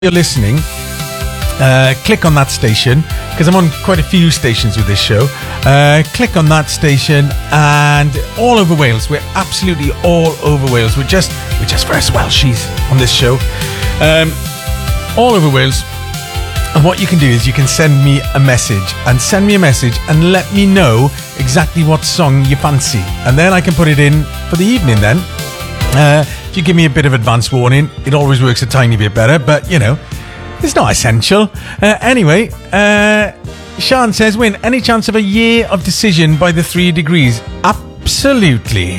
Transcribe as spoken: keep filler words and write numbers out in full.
you're listening, uh, click on that station, because I'm on quite a few stations with this show. Uh, click on that station, and all over Wales. We're absolutely all over Wales. We're just we're just first Welshies on this show. Um, all over Wales. And what you can do is you can send me a message, and send me a message and let me know exactly what song you fancy, and then I can put it in for the evening then. Uh, if you give me a bit of advance warning, it always works a tiny bit better, but you know, it's not essential. Uh, anyway, uh, Sean says, Wyn, any chance of a year of decision by the three degrees? Absolutely.